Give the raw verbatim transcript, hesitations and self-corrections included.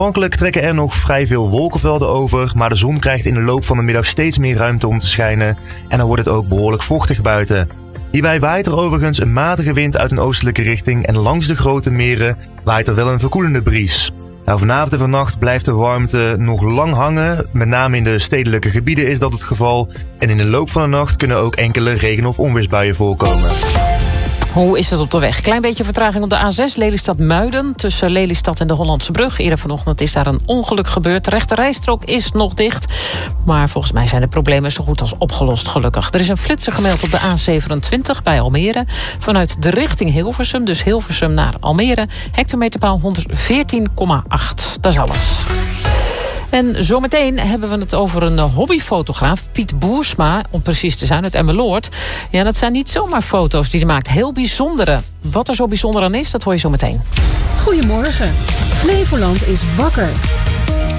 Aanvankelijk trekken er nog vrij veel wolkenvelden over, maar de zon krijgt in de loop van de middag steeds meer ruimte om te schijnen en dan wordt het ook behoorlijk vochtig buiten. Hierbij waait er overigens een matige wind uit een oostelijke richting en langs de grote meren waait er wel een verkoelende bries. Nou, vanavond en vannacht blijft de warmte nog lang hangen, met name in de stedelijke gebieden is dat het geval. En in de loop van de nacht kunnen ook enkele regen- of onweersbuien voorkomen. Hoe is het op de weg? Klein beetje vertraging op de A zes Lelystad-Muiden tussen Lelystad en de Hollandse Brug. Eerder vanochtend is daar een ongeluk gebeurd. De rechte rijstrook is nog dicht. Maar volgens mij zijn de problemen zo goed als opgelost, gelukkig. Er is een flitser gemeld op de A zevenentwintig bij Almere. Vanuit de richting Hilversum, dus Hilversum naar Almere. Hectometerpaal honderdveertien komma acht. Dat is alles. En zometeen hebben we het over een hobbyfotograaf, Piet Boersma, om precies te zijn, uit Emmeloord. Ja, dat zijn niet zomaar foto's die hij maakt, heel bijzondere. Wat er zo bijzonder aan is, dat hoor je zo meteen. Goedemorgen. Flevoland is wakker.